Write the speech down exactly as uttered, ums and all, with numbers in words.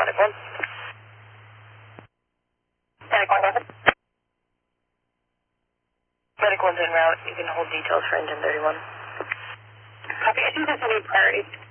Medic one. Medic one, go ahead. Medic one's en route. You can hold details for engine thirty-one. Copy. I think that's any priority.